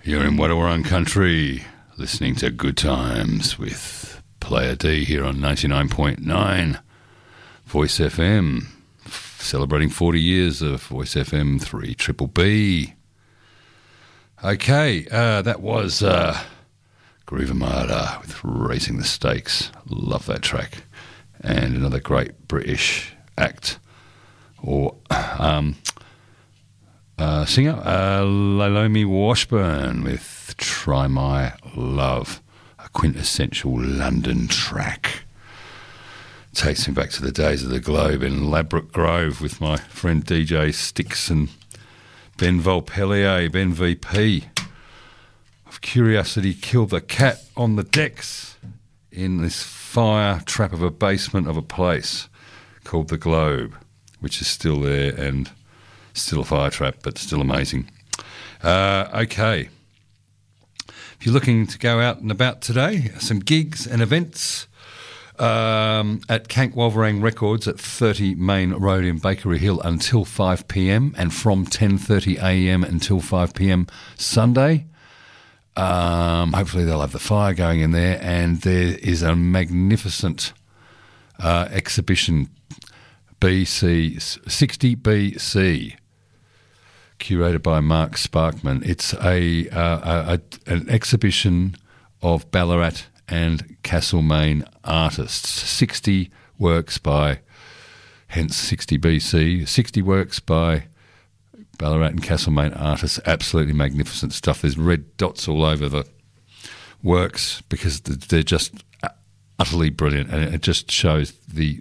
You're in Wadawurrung Country, listening to Good Times with Player D here on 99.9 Voice FM, celebrating 40 years of Voice FM 3 Triple B. Okay, that was Groove Armada with Raising the Stakes. Love that track. And another great British act or singer, Lalomi Washburn with Try My Love, a quintessential London track. Takes me back to the days of the Globe in Ladbroke Grove with my friend DJ Sticks and Ben Volpellier, Ben VP of Curiosity Killed the Cat on the decks in this fire trap of a basement of a place called the Globe, which is still there and still a fire trap, but still amazing. Okay. If you're looking to go out and about today, some gigs and events at Kank Wolverang Records at 30 Main Road in Bakery Hill until 5 p.m. and from 10:30 a.m. until 5 p.m. Sunday. Hopefully they'll have the fire going in there, and there is a magnificent exhibition, 60 BC, curated by Mark Sparkman. It's an exhibition of Ballarat and Castlemaine artists. 60 works by, hence 60 BC, 60 works by Ballarat and Castlemaine artists. Absolutely magnificent stuff. There's red dots all over the works because they're just utterly brilliant, and it just shows the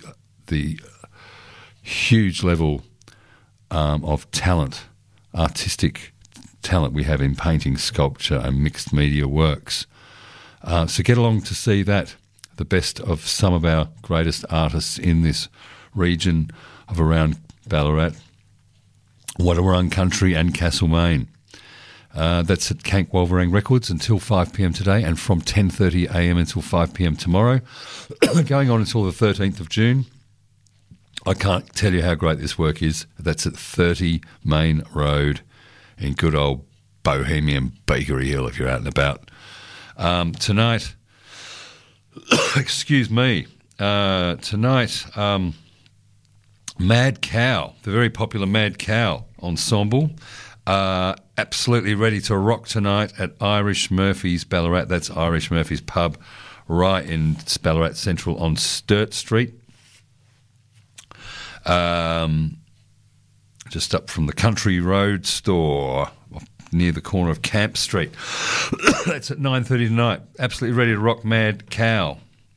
huge level of talent, artistic talent we have in painting, sculpture and mixed media works. So get along to see that, the best of some of our greatest artists in this region of around Ballarat, Wadawurrung Country and Castlemaine. That's at Kank Wolverang Records until 5 p.m. today and from 10:30 a.m. until 5 p.m. tomorrow, going on until the 13th of June. I can't tell you how great this work is. That's at 30 Main Road in good old Bohemian Bakery Hill if you're out and about. Tonight, excuse me, tonight, Mad Cow, the very popular Mad Cow Ensemble, absolutely ready to rock tonight at Irish Murphy's Ballarat. That's Irish Murphy's pub right in Ballarat Central on Sturt Street. Just up from the Country Road store near the corner of Camp Street. That's at 9:30 tonight. Absolutely ready to rock, Mad Cow.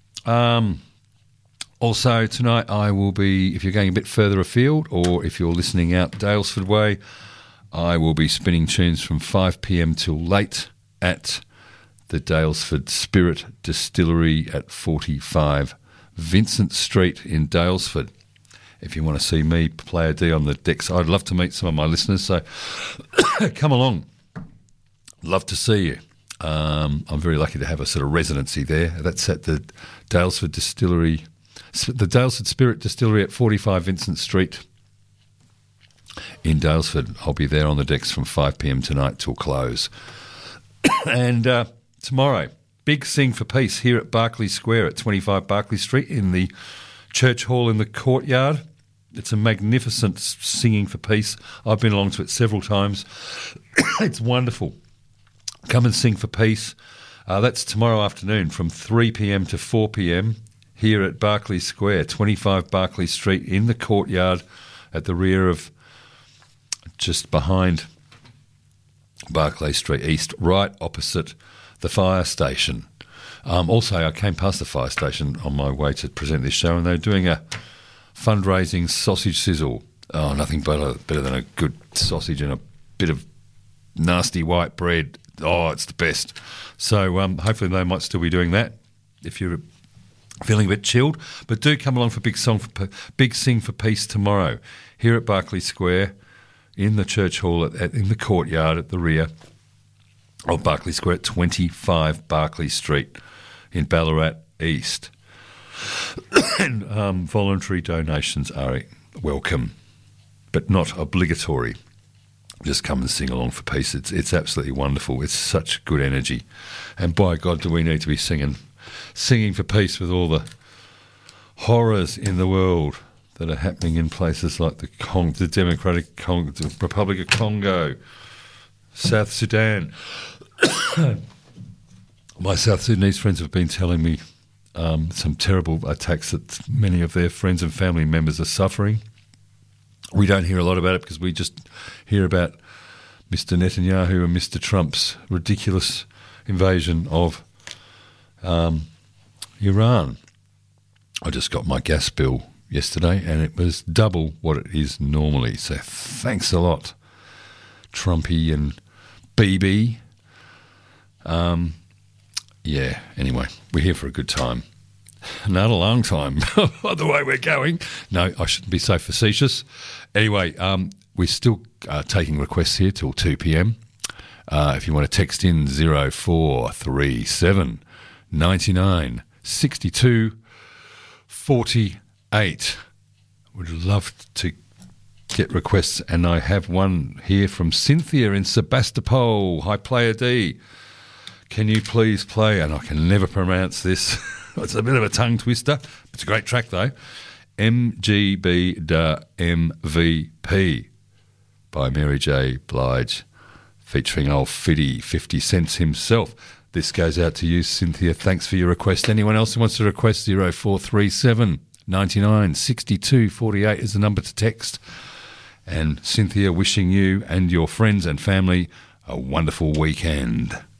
Also tonight I will be, if you're going a bit further afield or if you're listening out Dalesford way, I will be spinning tunes from 5 p.m. till late at the Dalesford Spirit Distillery at 45 Vincent Street in Dalesford. If you want to see me, Player D, on the decks, I'd love to meet some of my listeners, so come along. Love to see you. I'm very lucky to have a sort of residency there. That's at the Dalesford Distillery, the Dalesford Spirit Distillery at 45 Vincent Street in Dalesford. I'll be there on the decks from 5 p.m. tonight till close. And tomorrow, big Sing for Peace here at Berkeley Square at 25 Berkeley Street in the Church Hall in the courtyard. It's a magnificent Singing for Peace. I've been along to it several times. It's wonderful. Come and sing for peace. That's tomorrow afternoon from 3 p.m. to 4 p.m. here at Berkeley Square, 25 Berkeley Street in the courtyard at the rear of, just behind Berkeley Street East, right opposite the fire station. Also, I came past the fire station on my way to present this show, and they're doing a fundraising sausage sizzle. Oh, nothing better than a good sausage and a bit of nasty white bread. Oh, it's the best. So hopefully they might still be doing that if you're feeling a bit chilled. But do come along for Big Sing for Peace tomorrow here at Berkeley Square in the Church Hall in the courtyard at the rear of Berkeley Square at 25 Berkeley Street in Ballarat East. And voluntary donations are welcome, but not obligatory. just come and sing along for peace. It's absolutely wonderful. It's such good energy. And by God, do we need to be singing for peace with all the horrors in the world that are happening in places like the Republic of Congo, South Sudan. My South Sudanese friends have been telling me some terrible attacks that many of their friends and family members are suffering. We don't hear a lot about it because we just hear about Mr. Netanyahu and Mr. Trump's ridiculous invasion of Iran. I just got my gas bill yesterday and it was double what it is normally. So thanks a lot, Trumpy and BB. Yeah, anyway, we're here for a good time. Not a long time, by the way we're going. No, I shouldn't be so facetious. Anyway, we're still taking requests here till 2 p.m. If you want to text in 0437 99 62 48. Would love to get requests, and I have one here from Cynthia in Sebastopol. Hi, Player D. Can you please play, and I can never pronounce this, it's a bit of a tongue twister, it's a great track though, MGB da MVP by Mary J. Blige, featuring old Fiddy 50 Cents himself. This goes out to you, Cynthia. Thanks for your request. Anyone else who wants to request 0437 99 62 48 is the number to text. And Cynthia, wishing you and your friends and family a wonderful weekend.